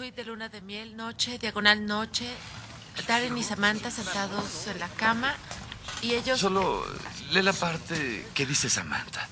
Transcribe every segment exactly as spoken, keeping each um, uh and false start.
suite de luna de miel, noche, diagonal noche, Darren y Samantha sentados en la cama y ellos... Solo lee la parte que dice Samantha.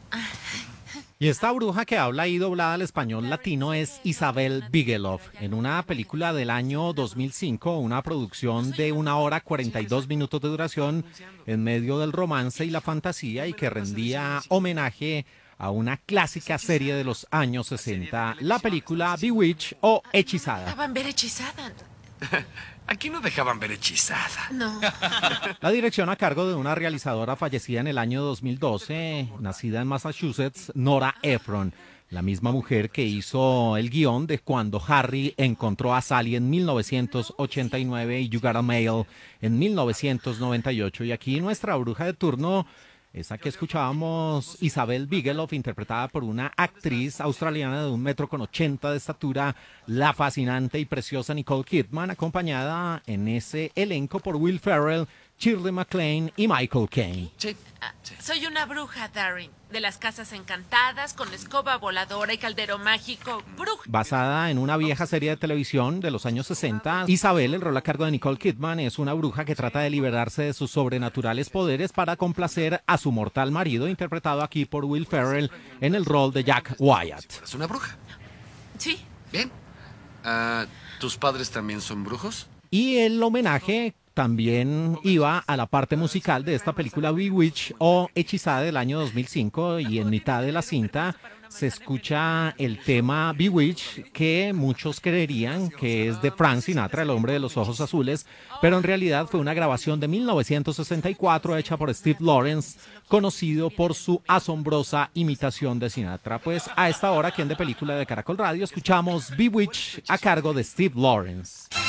Y esta bruja que habla ahí doblada al español latino es Isabel Bigelow, en una película del año dos mil cinco, una producción de una hora cuarenta y dos minutos de duración en medio del romance y la fantasía y que rendía homenaje a una clásica serie de los años sesenta, la película Bewitched o Hechizada. Dejaban ver Hechizada. Aquí no dejaban ver Hechizada. No. La dirección a cargo de una realizadora fallecida en el año dos mil doce, nacida en Massachusetts, Nora Ephron, la misma mujer que hizo el guión de Cuando Harry encontró a Sally en mil novecientos ochenta y nueve y You Got a Mail en mil novecientos noventa y ocho. Y aquí nuestra bruja de turno, esa que escuchábamos, Isabel Bigelow, interpretada por una actriz australiana de un metro con ochenta de estatura, la fascinante y preciosa Nicole Kidman, acompañada en ese elenco por Will Ferrell, Shirley MacLaine y Michael Caine. Sí. Ah, soy una bruja, Darren, de las casas encantadas, con escoba voladora y caldero mágico. Bruja. Basada en una vieja serie de televisión de los años sesenta, Isabel, el rol a cargo de Nicole Kidman, es una bruja que trata de liberarse de sus sobrenaturales poderes para complacer a su mortal marido, interpretado aquí por Will Ferrell en el rol de Jack Wyatt. ¿Es una bruja? Sí. Bien. Ah, ¿tus padres también son brujos? Y el homenaje también iba a la parte musical de esta película Bewitched o Hechizada del año dos mil cinco, y en mitad de la cinta se escucha el tema Bewitched, que muchos creerían que es de Frank Sinatra, el hombre de los ojos azules, pero en realidad fue una grabación de mil novecientos sesenta y cuatro hecha por Steve Lawrence, conocido por su asombrosa imitación de Sinatra. Pues a esta hora, aquí en De Película de Caracol Radio, escuchamos Bewitched a cargo de Steve Lawrence.